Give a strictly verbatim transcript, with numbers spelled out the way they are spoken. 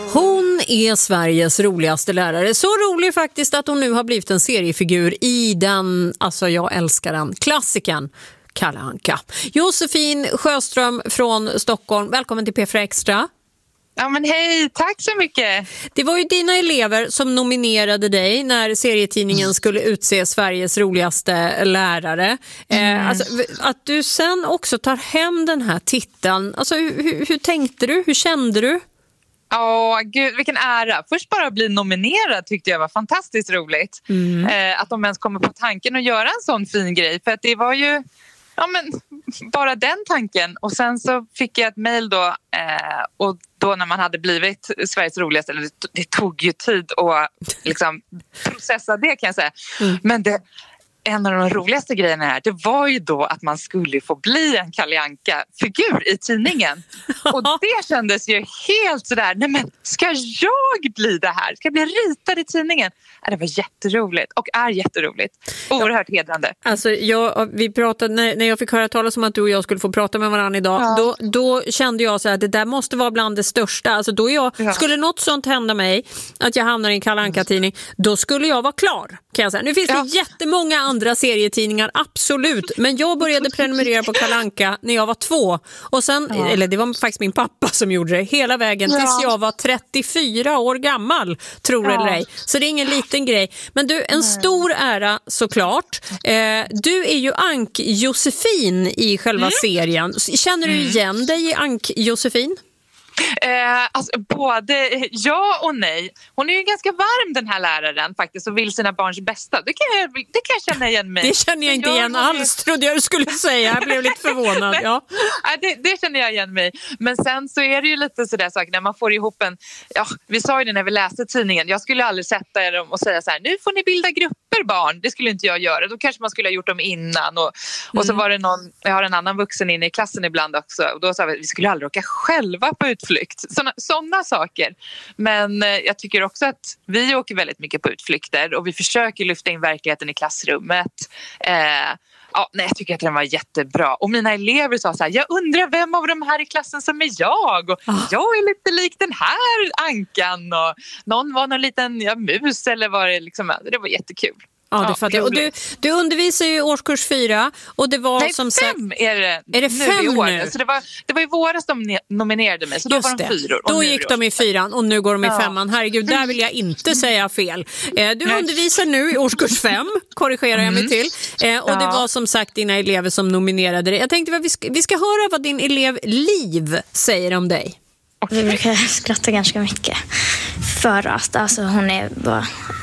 Hon är Sveriges roligaste lärare. Så rolig faktiskt att hon nu har blivit en seriefigur i den, alltså jag älskar den, klassikern Kalle Anka. Josefin Sjöström från Stockholm, välkommen till P fyra Extra. Ja men hej, tack så mycket. Det var ju dina elever som nominerade dig när serietidningen skulle utse Sveriges roligaste lärare. Mm. Eh, alltså, att du sen också tar hem den här titeln, alltså hur, hur tänkte du, hur kände du? Åh, gud, vilken ära. Först bara bli nominerad tyckte jag var fantastiskt roligt. Mm. Eh, att de ens kommer på tanken att göra en sån fin grej. För att det var ju ja, men, bara den tanken. Och sen så fick jag ett mejl då. Eh, och då när man hade blivit Sveriges roligaste. Eller det, det tog ju tid att liksom, processa det kan jag säga. Mm. Men det... En av de roligaste grejerna här, det var ju då att man skulle få bli en Kalle Anka-figur i tidningen. Och det kändes ju helt sådär, nej men ska jag bli det här? Ska jag bli ritad i tidningen? Ja, det var jätteroligt och är jätteroligt. Oerhört hedrande. Alltså jag, vi pratade, när, när jag fick höra talas om att du och jag skulle få prata med varandra idag, ja. då, då kände jag så här, det där måste vara bland det största. Alltså då jag, ja. Skulle något sånt hända mig, att jag hamnar i en Kalle Anka-tidning, då skulle jag vara klar, kan jag säga. Nu finns det ja. jättemånga andra andra serietidningar, absolut. Men jag började prenumerera på Kalle Anka när jag var två. Och sen, ja. eller det var faktiskt min pappa som gjorde det hela vägen tills ja. jag var trettiofyra år gammal, tror ja. eller ej. Så det är ingen liten grej. Men du, en Nej. stor ära såklart. Eh, du är ju Ank-Josefin i själva mm. serien. Känner du igen dig i Ank-Josefin? Eh, alltså, både ja och nej. Hon är ju ganska varm den här läraren faktiskt och vill sina barns bästa. Det kan jag, det kan jag känna igen mig. Det känner jag inte jag, igen alls, trodde jag du skulle säga. Jag blev lite förvånad. Ja. Nej, det, det känner jag igen mig. Men sen så är det ju lite sådär saker när man får ihop en... Ja, vi sa ju det när vi läste tidningen. Jag skulle aldrig sätta er och säga så här, nu får ni bilda grupper barn. Det skulle inte jag göra. Då kanske man skulle ha gjort dem innan. Och, och mm. så var det någon... Jag har en annan vuxen inne i klassen ibland också. Och då sa vi, vi skulle aldrig åka själva på utflykt. Såna, såna saker. Men eh, jag tycker också att vi åker väldigt mycket på utflykter och vi försöker lyfta in verkligheten i klassrummet. Eh, ja, nej, jag tycker att den var jättebra. Och mina elever sa så här, jag undrar vem av de här i klassen som är jag? Och oh. jag är lite lik den här Ankan. Och någon var någon liten ja, mus eller vad det liksom. Det var jättekul. Ja, det fattar jag. Och du, du undervisar ju i årskurs fyra och det var Nej, som fem sagt... är det, är det nu fem i år. nu? Alltså det, var, det var i våras de nominerade mig, så Just då var de det. fyror. Och då nu gick de i fyran och nu går de i ja. femman. Herregud, där vill jag inte säga fel. Eh, du Nej. undervisar nu i årskurs fem, korrigerar jag mig till. Eh, och ja. det var som sagt dina elever som nominerade dig. Jag tänkte att vi ska, vi ska höra vad din elev Liv säger om dig. Vi brukar skratta ganska mycket för att alltså, hon är bara